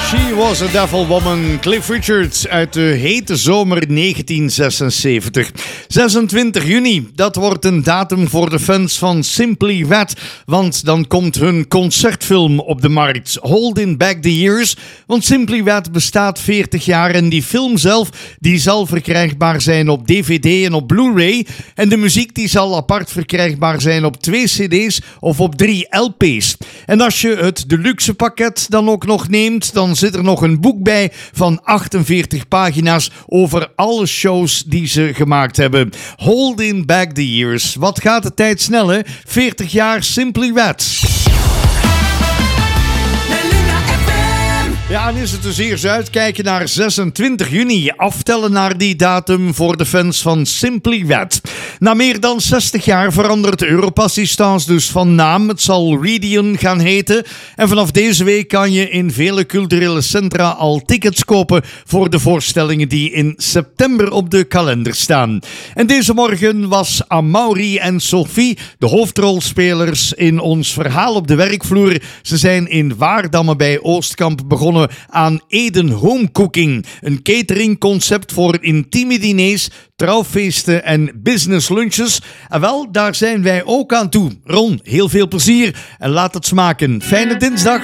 She Was a Devil Woman, Cliff Richards uit de hete zomer 1976. 26 juni, dat wordt een datum voor de fans van Simply Red, want dan komt hun concertfilm op de markt, Holding Back the Years, want Simply Red bestaat 40 jaar en die film zelf die zal verkrijgbaar zijn op DVD en op Blu-ray en de muziek die zal apart verkrijgbaar zijn op 2 cd's of op 3 LP's. En als je het deluxe pakket dan ook nog neemt, dan zit er nog een boek bij van 48 pagina's over alle shows die ze gemaakt hebben. Holding Back the Years. Wat gaat de tijd snel, hè? 40 jaar Simply Red. Ja, en is het dus eerst uitkijken naar 26 juni. Aftellen naar die datum voor de fans van Simply Red. Na meer dan 60 jaar verandert Europassistance dus van naam. Het zal Radion gaan heten. En vanaf deze week kan je in vele culturele centra al tickets kopen voor de voorstellingen die in september op de kalender staan. En deze morgen was Amaury en Sophie de hoofdrolspelers in ons verhaal op de werkvloer. Ze zijn in Waardamme bij Oostkamp begonnen aan Eden Home Cooking, een cateringconcept voor intieme diners, trouwfeesten en business lunches. En wel, daar zijn wij ook aan toe. Ron, heel veel plezier en laat het smaken. Fijne dinsdag.